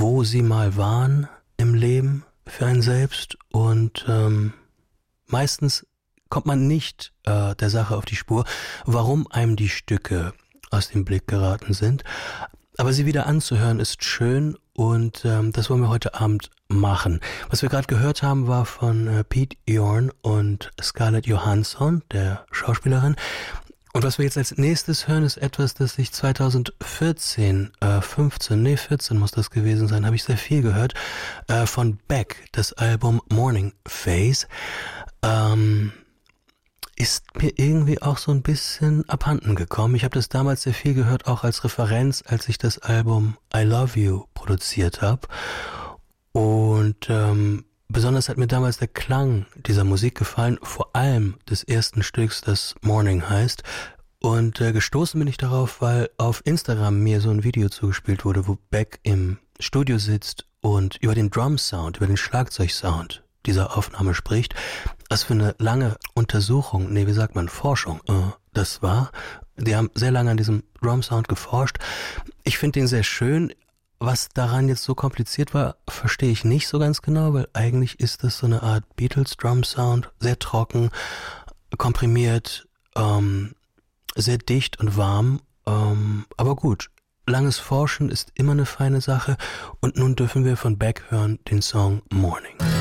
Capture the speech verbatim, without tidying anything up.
wo sie mal waren im Leben für einen selbst und ähm, meistens kommt man nicht äh, der Sache auf die Spur, warum einem die Stücke aus dem Blick geraten sind. Aber sie wieder anzuhören ist schön und ähm, das wollen wir heute Abend machen. Was wir gerade gehört haben, war von äh, Pete Yorn und Scarlett Johansson, der Schauspielerin. Und was wir jetzt als nächstes hören, ist etwas, das ich zweitausendvierzehn, äh, fünfzehn, nee vierzehn muss das gewesen sein, habe ich sehr viel gehört, äh, von Beck, das Album Morning Phase. Ähm... ist mir irgendwie auch so ein bisschen abhanden gekommen. Ich habe das damals sehr viel gehört, auch als Referenz, als ich das Album I Love You produziert habe. Und ähm, besonders hat mir damals der Klang dieser Musik gefallen, vor allem des ersten Stücks, das Morning heißt. Und äh, gestoßen bin ich darauf, weil auf Instagram mir so ein Video zugespielt wurde, wo Beck im Studio sitzt und über den Drum-Sound, über den Schlagzeugsound dieser Aufnahme spricht. Was für eine lange Untersuchung, nee, wie sagt man, Forschung, äh, das war. Die haben sehr lange an diesem Drum-Sound geforscht. Ich finde den sehr schön. Was daran jetzt so kompliziert war, verstehe ich nicht so ganz genau, weil eigentlich ist das so eine Art Beatles-Drum-Sound, sehr trocken, komprimiert, ähm, sehr dicht und warm, ähm, aber gut. Langes Forschen ist immer eine feine Sache und nun dürfen wir von Beck hören den Song Morning.